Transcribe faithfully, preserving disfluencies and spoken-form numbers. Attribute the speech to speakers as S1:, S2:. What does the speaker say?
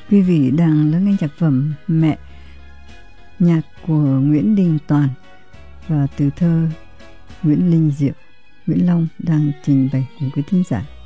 S1: Quý vị đang lắng nghe nhạc phẩm Mẹ, nhạc của Nguyễn Đình Toàn và từ thơ Nguyễn Linh Diệu. Nguyễn Long đang trình bày cùng quý thính giả.